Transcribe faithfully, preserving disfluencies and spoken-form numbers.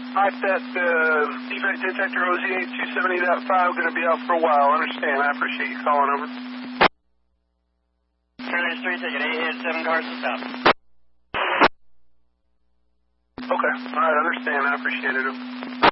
Type that uh, defect detector O Z eight two seventy point five going to be out for a while. Understand. I appreciate you calling over. Turner three ticket, eight hit, seven cars to stop. Okay. All right. Understand. I appreciate it.